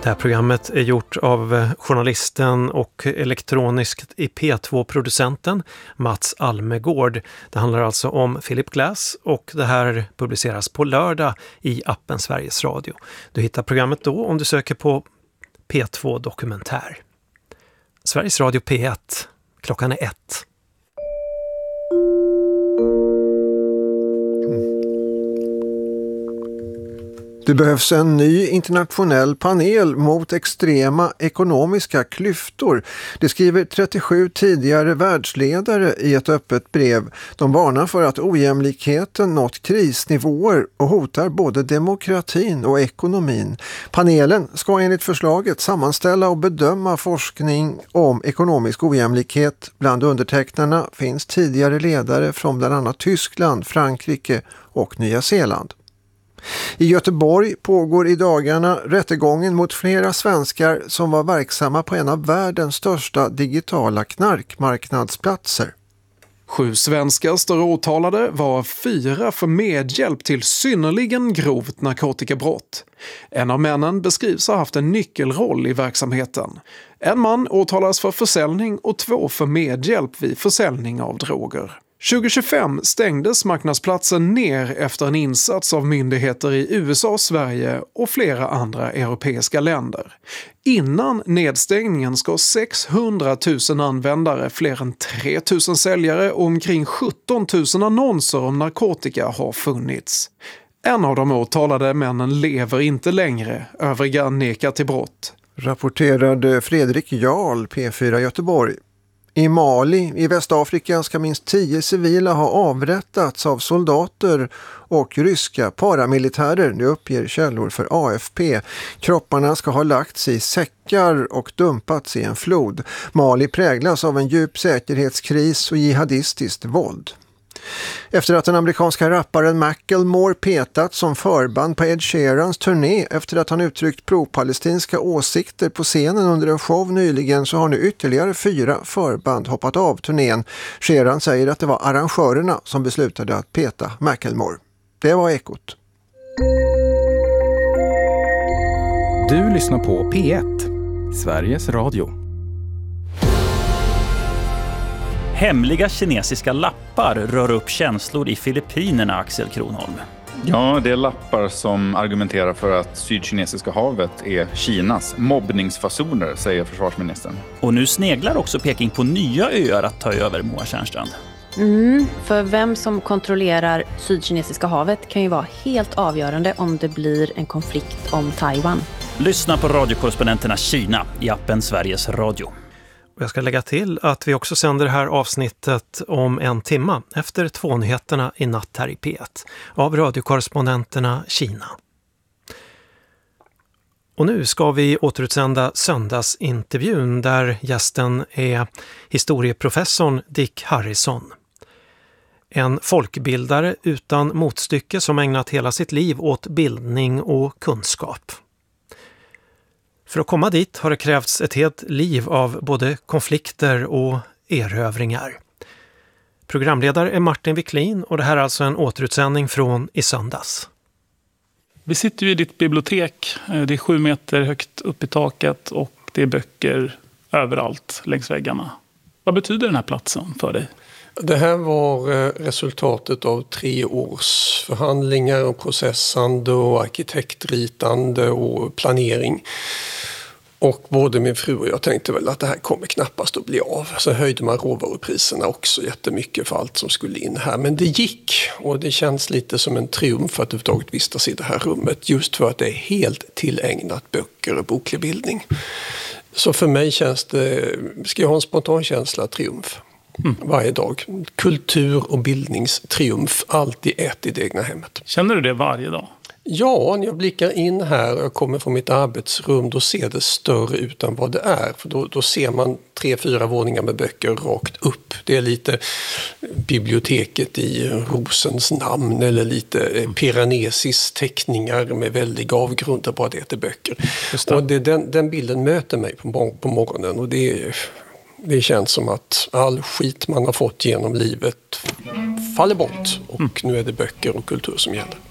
Det här programmet är gjort av journalisten och elektroniskt i P2-producenten Mats Almegård. Det handlar alltså om Philip Glass och det här publiceras på lördag i appen Sveriges Radio. Du hittar programmet då om du söker på P2 Dokumentär. Sveriges Radio P1. Klockan är 1. Det behövs en ny internationell panel mot extrema ekonomiska klyftor. Det skriver 37 tidigare världsledare i ett öppet brev. De varnar för att ojämlikheten nått krisnivåer och hotar både demokratin och ekonomin. Panelen ska enligt förslaget sammanställa och bedöma forskning om ekonomisk ojämlikhet. Bland undertecknarna finns tidigare ledare från bland annat Tyskland, Frankrike och Nya Zeeland. I Göteborg pågår i dagarna rättegången mot flera svenskar som var verksamma på en av världens största digitala knarkmarknadsplatser. 7 svenskar står åtalade, var 4 för medhjälp till synnerligen grovt narkotikabrott. En av männen beskrivs ha haft en nyckelroll i verksamheten. En man åtalas för försäljning och 2 för medhjälp vid försäljning av droger. 2025 stängdes marknadsplatsen ner efter en insats av myndigheter i USA, Sverige och flera andra europeiska länder. Innan nedstängningen ska 600 000 användare, fler än 3 000 säljare och omkring 17 000 annonser om narkotika ha funnits. En av de åtalade männen lever inte längre, övriga nekar till brott. Rapporterade Fredrik Jarl, P4 Göteborg. I Mali i Västafrika ska minst 10 civila ha avrättats av soldater och ryska paramilitärer, det uppger källor för AFP. Kropparna ska ha lagts i säckar och dumpats i en flod. Mali präglas av en djup säkerhetskris och jihadistiskt våld. Efter att den amerikanska rapparen Macklemore petat som förband på Ed Sheerans turné efter att han uttryckt pro-palestinska åsikter på scenen under en show nyligen, så har nu ytterligare 4 förband hoppat av turnén. Sheeran säger att det var arrangörerna som beslutade att peta Macklemore. Det var Ekot. Du lyssnar på P1, Sveriges Radio. Hemliga kinesiska lappar rör upp känslor i Filippinerna, Axel Kronholm. Ja, det är lappar som argumenterar för att Sydkinesiska havet är Kinas mobbningsfasoner, säger försvarsministern. Och nu sneglar också Peking på nya öar att ta över, Moa Tjärnstrand. För vem som kontrollerar Sydkinesiska havet kan ju vara helt avgörande om det blir en konflikt om Taiwan. Lyssna på radiokorrespondenterna Kina i appen Sveriges Radio. Jag ska lägga till att vi också sänder det här avsnittet om en timma efter 2-nyheterna i natt här i P1 av radiokorrespondenterna Kina. Och nu ska vi återutsända söndagsintervjun där gästen är historieprofessorn Dick Harrison. En folkbildare utan motstycke som ägnat hela sitt liv åt bildning och kunskap. För att komma dit har det krävts ett helt liv av både konflikter och erövringar. Programledare är Martin Wiklin och det här är alltså en återutsändning från i söndags. Vi sitter ju i ditt bibliotek. Det är 7 meter högt upp i taket och det är böcker överallt längs väggarna. Vad betyder den här platsen för dig? Det här var resultatet av 3 års förhandlingar och processande och arkitektritande och planering. Och både min fru och jag tänkte väl att det här kommer knappast att bli av. Så höjde man råvarupriserna också jättemycket för allt som skulle in här. Men det gick, och det känns lite som en triumf att överhuvudtaget vistas i det här rummet. Just för att det är helt tillägnat böcker och boklig bildning. Så för mig känns det, ska jag ha en spontan känsla, triumf. Varje dag. Kultur- och bildningstriumf, alltid ett i det egna hemmet. Känner du det varje dag? Ja, när jag blickar in här och jag kommer från mitt arbetsrum, då ser det större ut än vad det är. För då ser man 3-4 våningar med böcker rakt upp. Det är lite biblioteket i Rosens namn eller lite Piranesi's teckningar med väldiga avgrunder, bara det heter böcker. Och den bilden möter mig på morgonen, och det känns som att all skit man har fått genom livet faller bort och nu är det böcker och kultur som gäller.